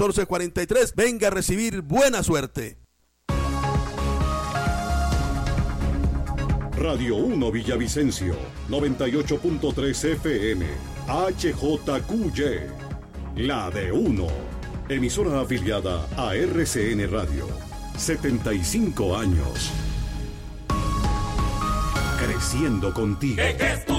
1443. Venga a recibir buena suerte. Radio 1 Villavicencio, 98.3 FM, HJQY, la de 1. Emisora afiliada a RCN Radio. 75 años. Creciendo contigo. ¿Qué es tú?